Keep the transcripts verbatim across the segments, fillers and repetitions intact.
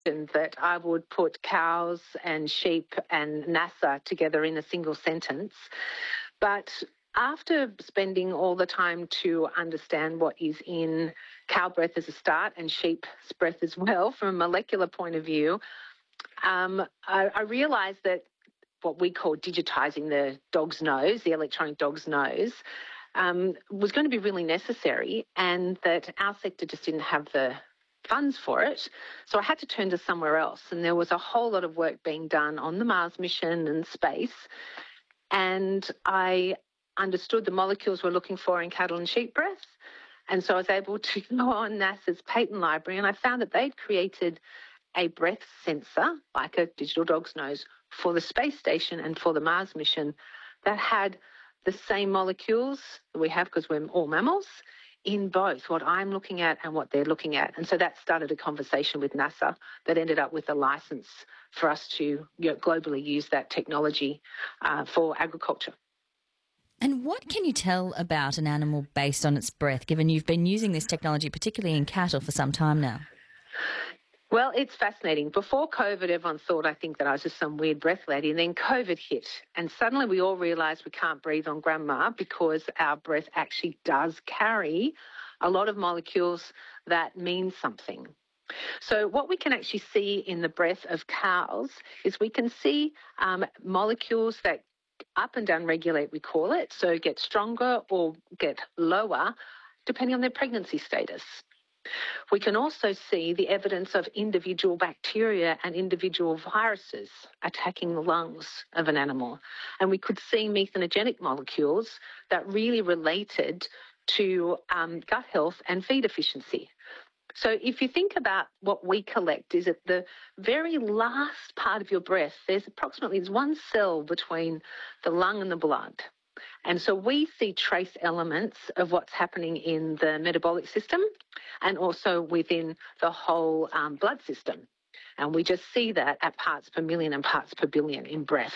that I would put cows and sheep and NASA together in a single sentence. But after spending all the time to understand what is in cow breath as a start and sheep's breath as well from a molecular point of view, um, I, I realised that what we call digitising the dog's nose, the electronic dog's nose, um, was going to be really necessary, and that our sector just didn't have the funds for it. So I had to turn to somewhere else, and there was a whole lot of work being done on the Mars mission and space, and I understood the molecules we're looking for in cattle and sheep breath, and so I was able to go on NASA's patent library, and I found that they'd created a breath sensor, like a digital dog's nose, for the space station and for the Mars mission that had the same molecules that we have, because we're all mammals, in both what I'm looking at and what they're looking at. And so that started a conversation with NASA that ended up with a license for us to, you know, globally use that technology uh, for agriculture. And what can you tell about an animal based on its breath, given you've been using this technology, particularly in cattle, for some time now? Well, it's fascinating. Before COVID, everyone thought, I think, that I was just some weird breath lady, and then COVID hit, and suddenly we all realised we can't breathe on grandma because our breath actually does carry a lot of molecules that mean something. So what we can actually see in the breath of cows is we can see um, molecules that up and down regulate, we call it, so get stronger or get lower depending on their pregnancy status. We can also see the evidence of individual bacteria and individual viruses attacking the lungs of an animal. And we could see methanogenic molecules that really related to um, gut health and feed efficiency. So if you think about what we collect is at the very last part of your breath, there's approximately there's one cell between the lung and the blood. And so we see trace elements of what's happening in the metabolic system and also within the whole um, blood system. And we just see that at parts per million and parts per billion in breath.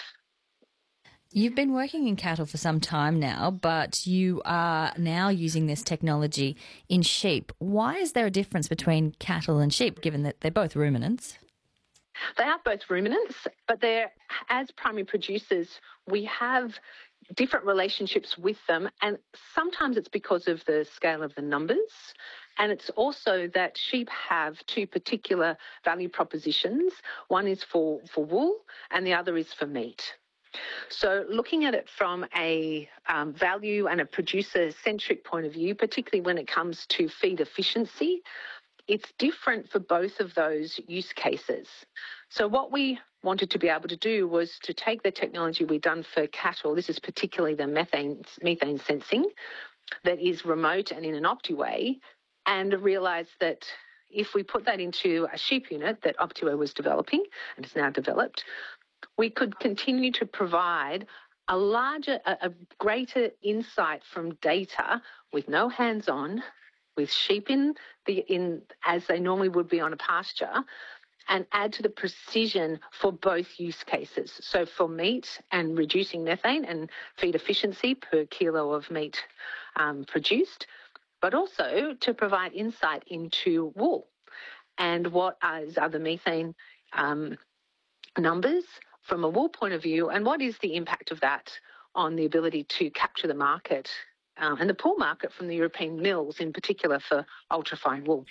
You've been working in cattle for some time now, but you are now using this technology in sheep. Why is there a difference between cattle and sheep, given that they're both ruminants? They are both ruminants, but they're, as primary producers, we have different relationships with them, and sometimes it's because of the scale of the numbers, and it's also that sheep have two particular value propositions. One is for, for wool and the other is for meat. So looking at it from a um, value and a producer-centric point of view, particularly when it comes to feed efficiency, it's different for both of those use cases. So what we wanted to be able to do was to take the technology we've done for cattle, this is particularly the methane, methane sensing, that is remote and in an Optiway, and realise that if we put that into a sheep unit that Optiway was developing and is now developed, we could continue to provide a larger, a, a greater insight from data with no hands-on, with sheep in the in as they normally would be on a pasture, and add to the precision for both use cases. So for meat and reducing methane and feed efficiency per kilo of meat um, produced, but also to provide insight into wool and what is, are the methane um, numbers from a wool point of view, and what is the impact of that on the ability to capture the market um, and the pool market from the European mills, in particular for ultrafine wool.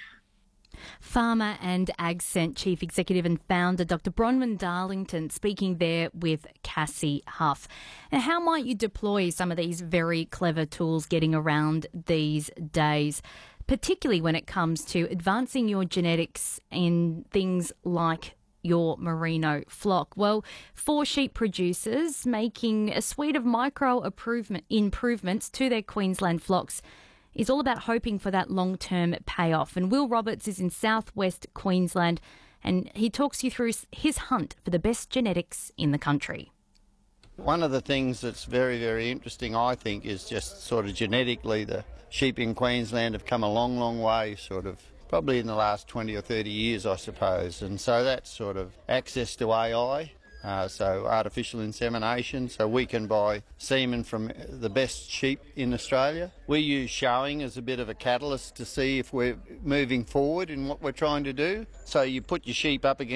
Farmer and AgScent Chief Executive and Founder Doctor Bronwyn Darlington speaking there with Cassie Huff. Now, how might you deploy some of these very clever tools getting around these days, particularly when it comes to advancing your genetics in things like your merino flock? Well, for sheep producers making a suite of micro improvement, improvements to their Queensland flocks is all about hoping for that long-term payoff. And Will Roberts is in southwest Queensland, and he talks you through his hunt for the best genetics in the country. One of the things that's very, very interesting, I think, is just sort of genetically the sheep in Queensland have come a long, long way, sort of probably in the last twenty or thirty years, I suppose. And so that's sort of access to A I Uh, so artificial insemination, so we can buy semen from the best sheep in Australia. We use showing as a bit of a catalyst to see if we're moving forward in what we're trying to do. So you put your sheep up against